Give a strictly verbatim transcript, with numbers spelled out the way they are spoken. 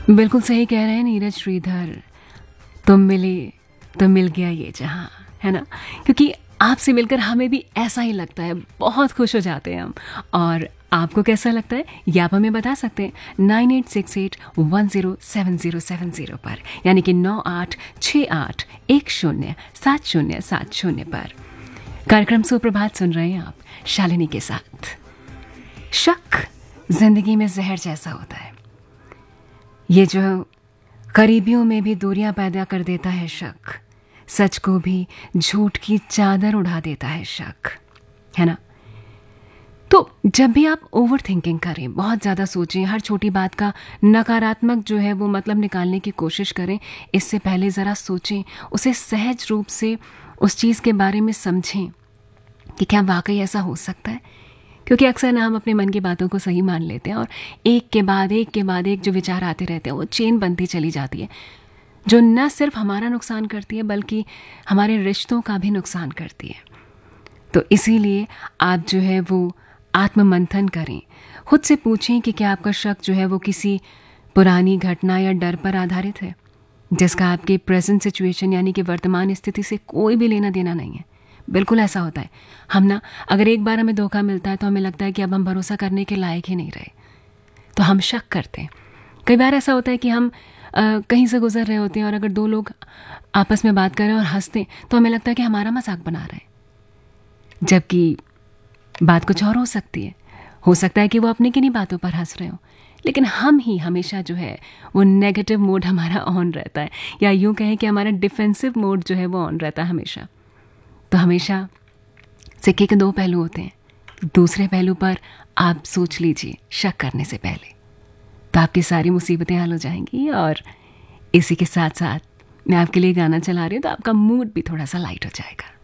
बिल्कुल सही कह रहे हैं नीरज श्रीधर। तुम मिले तो मिल गया ये जहां, है ना। क्योंकि आपसे मिलकर हमें भी ऐसा ही लगता है, बहुत खुश हो जाते हैं हम। और आपको कैसा लगता है ये आप हमें बता सकते हैं nine eight six eight one zero seven zero seven zero पर, यानी कि नौ आठ छः आठ एक शून्य सात शून्य सात शून्य पर। कार्यक्रम सुप्रभात सुन रहे हैं आप शालिनी के साथ। शक जिंदगी में जहर जैसा होता है। ये जो करीबियों में भी दूरियां पैदा कर देता है शक, सच को भी झूठ की चादर उड़ा देता है शक, है ना। तो जब भी आप ओवर थिंकिंग करें, बहुत ज़्यादा सोचें, हर छोटी बात का नकारात्मक जो है वो मतलब निकालने की कोशिश करें, इससे पहले ज़रा सोचें, उसे सहज रूप से उस चीज़ के बारे में समझें कि क्या वाकई ऐसा हो सकता है। क्योंकि अक्सर ना हम अपने मन की बातों को सही मान लेते हैं और एक के बाद एक के बाद एक जो विचार आते रहते हैं वो चेन बनती चली जाती है, जो न सिर्फ हमारा नुकसान करती है बल्कि हमारे रिश्तों का भी नुकसान करती है। तो इसीलिए आप जो है वो आत्ममंथन करें, खुद से पूछें कि क्या आपका शक जो है वो किसी पुरानी घटना या डर पर आधारित है, जिसका आपके प्रेजेंट सिचुएशन यानी कि वर्तमान स्थिति से कोई भी लेना देना नहीं है। बिल्कुल ऐसा होता है। हम ना अगर एक बार हमें धोखा मिलता है तो हमें लगता है कि अब हम भरोसा करने के लायक ही नहीं रहे, तो हम शक करते हैं। कई बार ऐसा होता है कि हम आ, कहीं से गुजर रहे होते हैं और अगर दो लोग आपस में बात करें और हंसते हैं तो हमें लगता है कि हमारा मजाक बना रहे हैं, जबकि बात कुछ और हो सकती है। हो सकता है कि वो अपने किन्हीं बातों पर हंस रहे हो, लेकिन हम ही हमेशा जो है वो नेगेटिव मोड हमारा ऑन रहता है, या यूँ कहें कि हमारा डिफेंसिव मोड जो है वो ऑन रहता है हमेशा। तो हमेशा सिक्के के दो पहलू होते हैं। दूसरे पहलू पर आप सोच लीजिए शक करने से पहले, तो आपकी सारी मुसीबतें हल हो जाएंगी। और इसी के साथ साथ मैं आपके लिए गाना चला रही हूँ तो आपका मूड भी थोड़ा सा लाइट हो जाएगा।